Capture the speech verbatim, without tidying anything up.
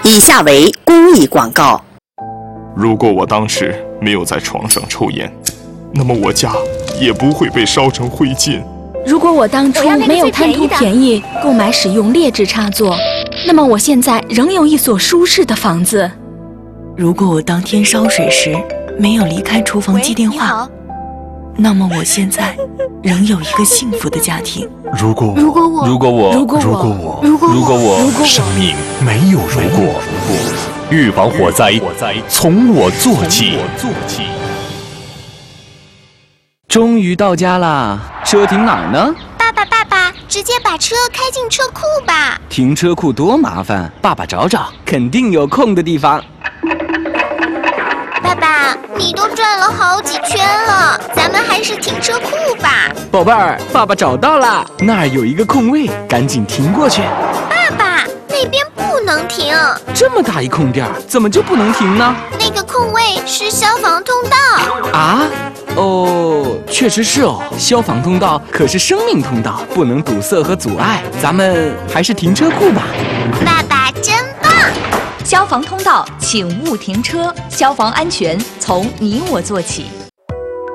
以下为公益广告。 如果我当时没有在床上抽烟，那么我家也不会被烧成灰烬。 如果我当初没有贪图便宜购买使用劣质插座，那么我现在仍有一所舒适的房子。 如果我当天烧水时没有离开厨房接电话，那么我现在仍有一个幸福的家庭。 如果如果我如果我如果我如果我如果我如果我如果我生命没有如果，预防火灾从我做起。 终于到家啦，车停哪儿呢？ 爸爸，爸爸，直接把车开进车库吧。 停车库多麻烦，爸爸找找，肯定有空的地方。 爸爸，你都转了好几圈了，咱们还是停车库吧。 宝贝儿，爸爸找到了，那儿有一个空位，赶紧停过去。 爸爸，那边不能停。 这么大一空地儿，怎么就不能停呢？ 那个空位是消防通道。 啊？哦，确实是哦，消防通道可是生命通道，不能堵塞和阻碍。咱们还是停车库吧。 爸爸真棒！ 消防通道，请勿停车。消防安全从你我做起。